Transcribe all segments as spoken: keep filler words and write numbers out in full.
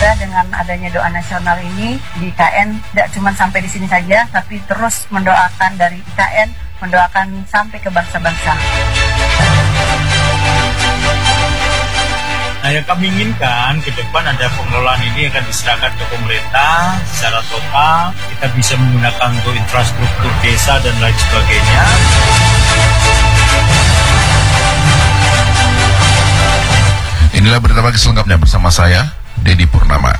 Semoga dengan adanya doa nasional ini di I K N tidak cuma sampai di sini saja, tapi terus mendoakan dari I K N, mendoakan sampai ke bangsa-bangsa. Nah, yang kami inginkan ke depan ada pengelolaan ini akan diserahkan ke pemerintah secara total. Kita bisa menggunakan untuk infrastruktur desa dan lain sebagainya. Inilah berita pagi selengkapnya bersama saya, Dedi Purnama.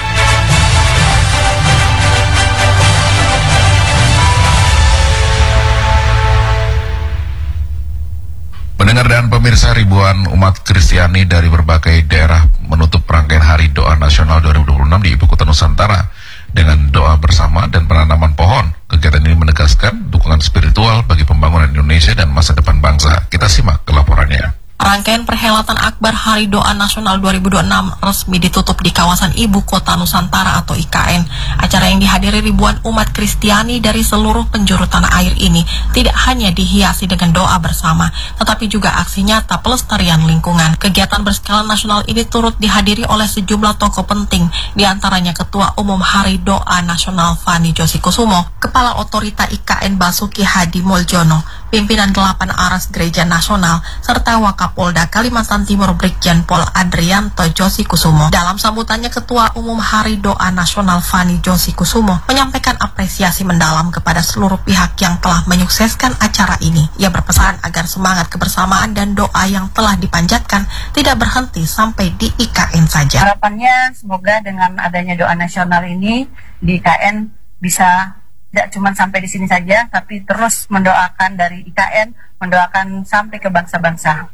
Pendengar dan pemirsa, ribuan umat Kristiani dari berbagai daerah menutup rangkaian Hari Doa Nasional dua ribu dua puluh enam di Ibu Kota Nusantara dengan doa bersama dan penanaman pohon. Kegiatan ini menegaskan dukungan spiritual bagi pembangunan Indonesia dan masa depan bangsa. Kita simak ke laporannya. Rangkaian perhelatan Akbar Hari Doa Nasional dua ribu dua puluh enam resmi ditutup di kawasan Ibu Kota Nusantara atau I K N. Acara yang dihadiri ribuan umat Kristiani dari seluruh penjuru tanah air ini tidak hanya dihiasi dengan doa bersama, tetapi juga aksi nyata pelestarian lingkungan. Kegiatan berskala nasional ini turut dihadiri oleh sejumlah tokoh penting, diantaranya Ketua Umum Hari Doa Nasional Fani Josikusumo, Kepala Otorita I K N Basuki Hadi Muljono, pimpinan delapan Aras Gereja Nasional, serta Wakapolda Kalimantan Timur Brigjen Pol Adrianto Josikusumo. Dalam sambutannya, Ketua Umum Hari Doa Nasional Fani Josikusumo menyampaikan apresiasi mendalam kepada seluruh pihak yang telah menyukseskan acara ini. Ia berpesan agar semangat kebersamaan dan doa yang telah dipanjatkan tidak berhenti sampai di I K N saja. Harapannya semoga dengan adanya doa nasional ini di I K N bisa tidak cuma sampai di sini saja, tapi terus mendoakan dari I K N, mendoakan sampai ke bangsa-bangsa.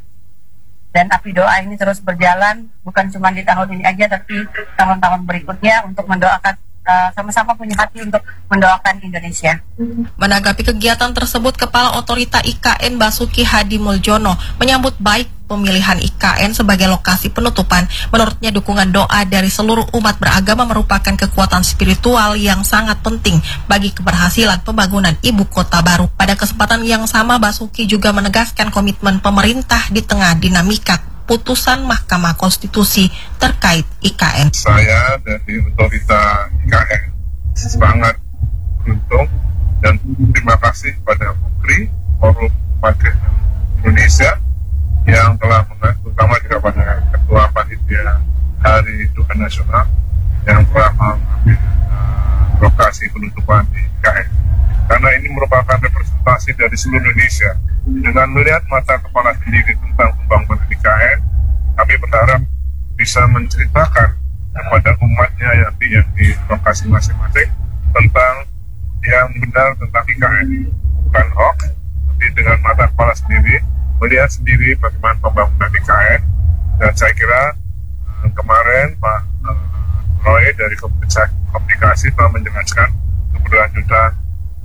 Dan api doa ini terus berjalan, bukan cuma di tahun ini aja, tapi tahun-tahun berikutnya untuk mendoakan, uh, sama-sama punya hati untuk mendoakan Indonesia. Menanggapi kegiatan tersebut, Kepala Otorita I K N Basuki Hadi Muljono menyambut baik pemilihan I K N sebagai lokasi penutupan. Menurutnya, dukungan doa dari seluruh umat beragama merupakan kekuatan spiritual yang sangat penting bagi keberhasilan pembangunan ibu kota baru. Pada kesempatan yang sama, Basuki juga menegaskan komitmen pemerintah di tengah dinamika putusan Mahkamah Konstitusi terkait I K N. Saya dari Otorita I K N sangat beruntung dan terima kasih pada Putri Forum Umat Kristen Indonesia yang telah mengatur, terutama juga pada Ketua Panitia Hari Doa Nasional yang telah mengambil uh, lokasi penutupan di I K N, karena ini merupakan representasi dari seluruh Indonesia. Dengan melihat mata kepala sendiri tentang pembangunan I K N, kami berharap bisa menceritakan kepada umatnya yang di, yang di lokasi masing-masing tentang yang benar tentang I K N, bukan hoax, tapi dengan mata kepala sendiri, melihat sendiri bagaimana pembangunan I K N. Dan saya kira uh, kemarin Pak uh, Roy dari Komunikasi telah menjelaskan keberlanjutan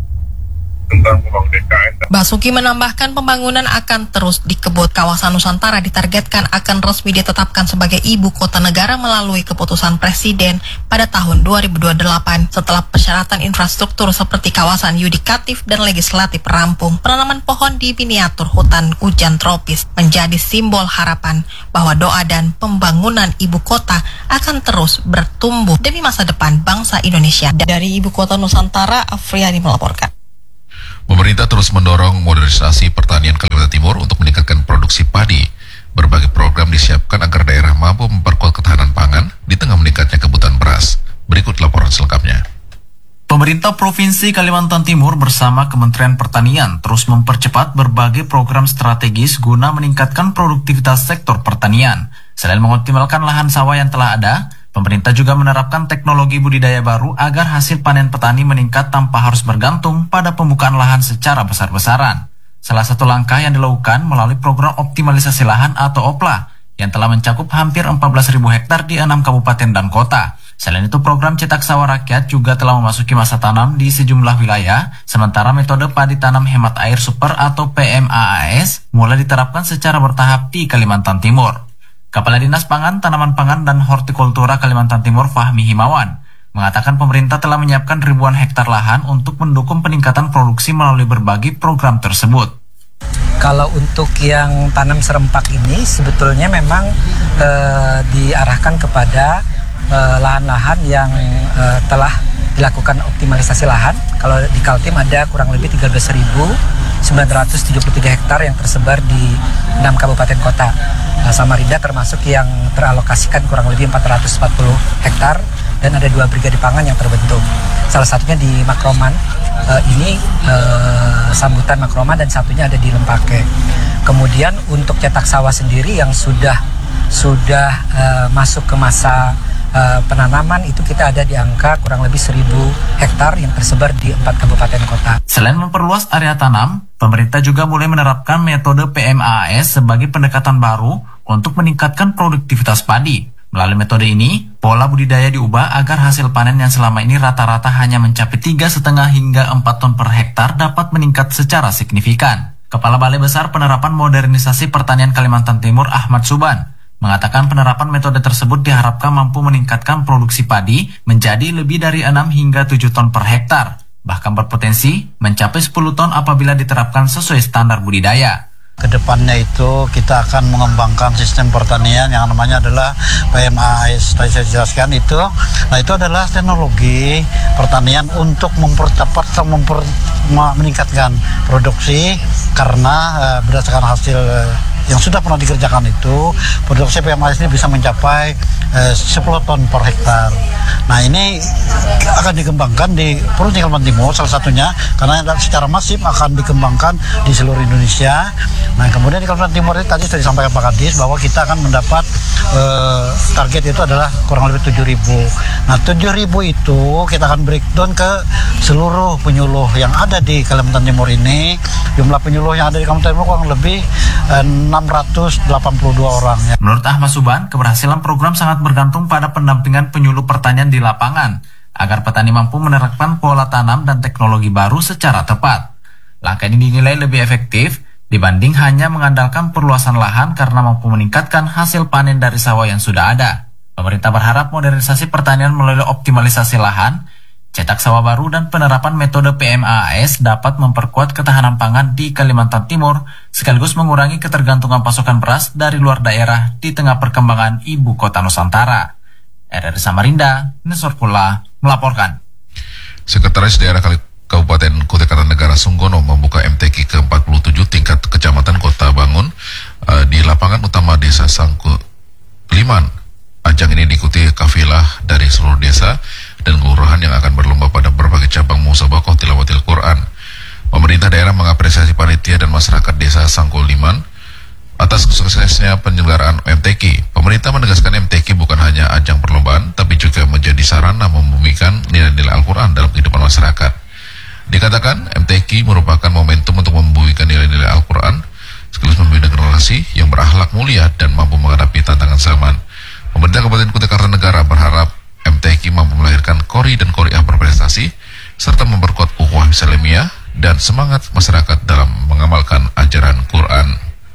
tentang pembangunan I K N. Basuki menambahkan pembangunan akan terus dikebut. Kawasan Nusantara ditargetkan akan resmi ditetapkan sebagai ibu kota negara melalui keputusan Presiden pada tahun dua ribu dua puluh delapan. Setelah persyaratan infrastruktur seperti kawasan yudikatif dan legislatif rampung, penanaman pohon di miniatur hutan hujan tropis menjadi simbol harapan bahwa doa dan pembangunan ibu kota akan terus bertumbuh demi masa depan bangsa Indonesia. Dari Ibu Kota Nusantara, Afriani melaporkan. Pemerintah terus mendorong modernisasi pertanian Kalimantan Timur untuk meningkatkan produksi padi. Berbagai program disiapkan agar daerah mampu memperkuat ketahanan pangan di tengah meningkatnya kebutuhan beras. Berikut laporan selengkapnya. Pemerintah Provinsi Kalimantan Timur bersama Kementerian Pertanian terus mempercepat berbagai program strategis guna meningkatkan produktivitas sektor pertanian. Selain mengoptimalkan lahan sawah yang telah ada, pemerintah juga menerapkan teknologi budidaya baru agar hasil panen petani meningkat tanpa harus bergantung pada pembukaan lahan secara besar-besaran. Salah satu langkah yang dilakukan melalui program optimalisasi lahan atau O P L A yang telah mencakup hampir empat belas ribu hektar di enam kabupaten dan kota. Selain itu, program cetak sawah rakyat juga telah memasuki masa tanam di sejumlah wilayah, sementara metode padi tanam hemat air super atau P M A A S mulai diterapkan secara bertahap di Kalimantan Timur. Kepala Dinas Pangan, Tanaman Pangan, dan Hortikultura Kalimantan Timur Fahmi Himawan mengatakan pemerintah telah menyiapkan ribuan hektar lahan untuk mendukung peningkatan produksi melalui berbagai program tersebut. Kalau untuk yang tanam serempak ini sebetulnya memang e, diarahkan kepada uh, lahan-lahan yang uh, telah dilakukan optimalisasi lahan. Kalau di Kaltim ada kurang lebih tiga belas ribu sembilan ratus tujuh puluh tiga hektar yang tersebar di enam kabupaten kota. Uh, Samarinda termasuk yang teralokasikan kurang lebih empat ratus empat puluh hektar dan ada dua brigade pangan yang terbentuk. Salah satunya di Makroman, uh, ini uh, sambutan Makroman, dan satunya ada di Lempake. Kemudian untuk cetak sawah sendiri yang sudah sudah uh, masuk ke masa uh, penanaman itu kita ada di angka kurang lebih seribu hektar yang tersebar di empat kabupaten kota. Selain memperluas area tanam, pemerintah juga mulai menerapkan metode P M A A S sebagai pendekatan baru untuk meningkatkan produktivitas padi. Melalui metode ini, pola budidaya diubah agar hasil panen yang selama ini rata-rata hanya mencapai tiga koma lima hingga empat ton per hektar dapat meningkat secara signifikan. Kepala Balai Besar Penerapan Modernisasi Pertanian Kalimantan Timur Ahmad Suban mengatakan penerapan metode tersebut diharapkan mampu meningkatkan produksi padi menjadi lebih dari enam hingga tujuh ton per hektar, bahkan berpotensi mencapai sepuluh ton apabila diterapkan sesuai standar budidaya. Kedepannya itu kita akan mengembangkan sistem pertanian yang namanya adalah P M A A S. Tadi saya jelaskan itu. Nah, itu adalah teknologi pertanian untuk mempercepat atau memper, meningkatkan produksi karena uh, berdasarkan hasil uh, yang sudah pernah dikerjakan itu, produksi P M A A S ini bisa mencapai uh, sepuluh ton per hektar. Nah, ini akan dikembangkan di Provinsi Kalimantan Timur salah satunya karena secara masif akan dikembangkan di seluruh Indonesia. Nah, kemudian di Kalimantan Timur ini tadi sudah disampaikan Pak Kadis bahwa kita akan mendapat uh, target itu adalah kurang lebih tujuh ribu. Nah, tujuh ribu itu kita akan breakdown ke seluruh penyuluh yang ada di Kalimantan Timur ini. Jumlah penyuluh yang ada di Kalimantan Timur kurang lebih uh, enam ratus delapan puluh dua orang. Ya. Menurut Ahmad Suban, keberhasilan program sangat bergantung pada pendampingan penyuluh pertanian di lapangan agar petani mampu menerapkan pola tanam dan teknologi baru secara tepat. Langkah ini dinilai lebih efektif dibanding hanya mengandalkan perluasan lahan karena mampu meningkatkan hasil panen dari sawah yang sudah ada. Pemerintah berharap modernisasi pertanian melalui optimalisasi lahan, cetak sawah baru, dan penerapan metode P M A A S dapat memperkuat ketahanan pangan di Kalimantan Timur, sekaligus mengurangi ketergantungan pasokan beras dari luar daerah di tengah perkembangan ibu kota Nusantara. R R I Samarinda, Nesor Pula, melaporkan. Sekretaris Daerah Kabupaten Kutai Kartanegara Sunggono membuka M T Q ke empat puluh tujuh tingkat Kecamatan Kota Bangun uh, di lapangan utama Desa Sangku Liman. Ajang ini diikuti kafilah dari seluruh desa dan kelurahan yang akan berlomba pada berbagai cabang musabaqah tilawatil Quran. Pemerintah daerah mengapresiasi panitia dan masyarakat Desa Sangku Liman atas suksesnya penyelenggaraan M T Q. Pemerintah menegaskan M T Q bukan hanya ajang perlombaan, tapi juga menjadi sarana membumikan nilai-nilai Al-Quran dalam kehidupan masyarakat. Dikatakan M T Q merupakan momentum untuk membumikan nilai-nilai Al-Quran, sekaligus membina generasi yang berakhlak mulia dan mampu menghadapi tantangan zaman. Pemerintah Kabupaten Kutai Kartanegara berharap M T Q mampu melahirkan kori dan koriah berprestasi, serta memperkuat ukhuwah Islamiyah dan semangat masyarakat dalam mengamalkan ajaran Quran.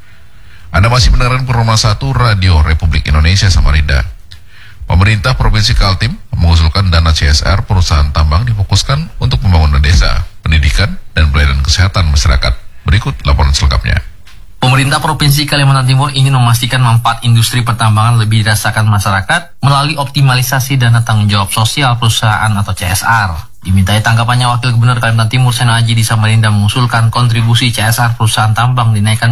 Anda masih mendengarkan Purwoma satu Radio Republik Indonesia Samarinda. Pemerintah Provinsi Kaltim mengusulkan dana C S R perusahaan tambang difokuskan untuk pembangunan desa, pendidikan, dan pelayanan kesehatan masyarakat. Berikut laporan selengkapnya. Pemerintah Provinsi Kalimantan Timur ingin memastikan manfaat industri pertambangan lebih dirasakan masyarakat melalui optimalisasi dana tanggung jawab sosial perusahaan atau C S R. Dimintai tanggapannya Wakil Gubernur Kalimantan Timur Seno Aji di Samarinda mengusulkan kontribusi C S R perusahaan tambang dinaikkan